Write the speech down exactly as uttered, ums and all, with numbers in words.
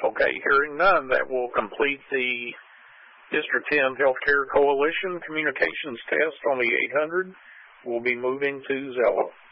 Okay, hearing none, that will complete the District ten Healthcare Coalition Communications Test on the eight hundred. We'll be moving to Zello.